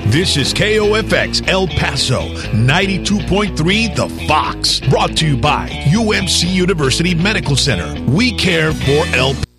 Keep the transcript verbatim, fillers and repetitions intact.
This is K O F X El Paso, ninety-two point three The Fox. Brought to you by U M C University Medical Center. We care for El Paso.